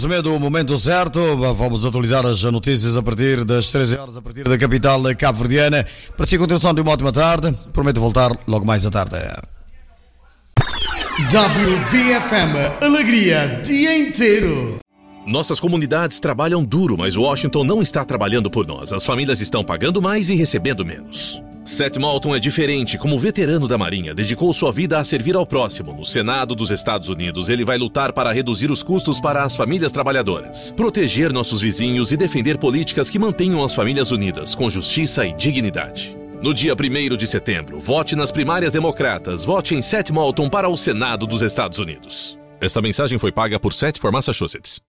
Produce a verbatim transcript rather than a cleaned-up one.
Do momento certo, vamos atualizar as notícias a partir das treze horas, a partir da capital cabo-verdiana. Para si, a continuação de uma ótima tarde. Prometo voltar logo mais à tarde. W B F M, alegria dia inteiro. Nossas comunidades trabalham duro, mas Washington não está trabalhando por nós. As famílias estão pagando mais e recebendo menos. Seth Moulton é diferente. Como veterano da Marinha, dedicou sua vida a servir ao próximo. No Senado dos Estados Unidos, ele vai lutar para reduzir os custos para as famílias trabalhadoras, proteger nossos vizinhos e defender políticas que mantenham as famílias unidas, com justiça e dignidade. No dia primeiro de setembro, vote nas primárias democratas. Vote em Seth Moulton para o Senado dos Estados Unidos. Esta mensagem foi paga por Seth for Massachusetts.